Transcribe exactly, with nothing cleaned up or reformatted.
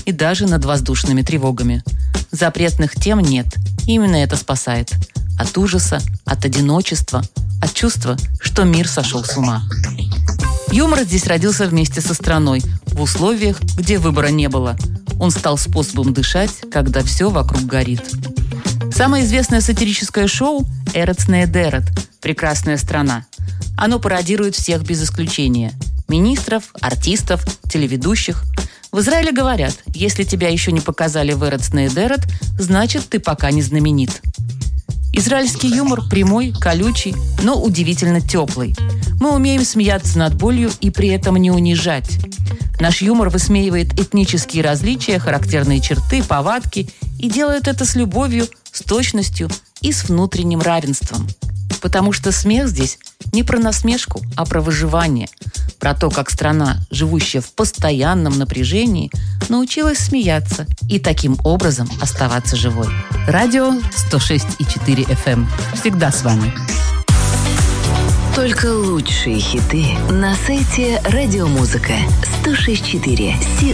и даже над воздушными тревогами. Запретных тем нет. Именно это спасает. От ужаса, от одиночества, от чувства, что мир сошел с ума. Юмор здесь родился вместе со страной, в условиях, где выбора не было. Он стал способом дышать, когда все вокруг горит. Самое известное сатирическое шоу «Эрец Неедерет» «Прекрасная страна». Оно пародирует всех без исключения. Министров, артистов, телеведущих. В Израиле говорят, если тебя еще не показали в «Эрец Неедерет», значит, ты пока не знаменит. Израильский юмор прямой, колючий, но удивительно теплый. Мы умеем смеяться над болью и при этом не унижать. Наш юмор высмеивает этнические различия, характерные черты, повадки и делает это с любовью, с точностью и с внутренним равенством. Потому что смех здесь не про насмешку, а про выживание. Про то, как страна, живущая в постоянном напряжении, научилась смеяться и таким образом оставаться живой. Радио сто шесть и четыре эф эм. Всегда с вами. Только лучшие хиты на сайте Радиомузыка сто шесть и четыре.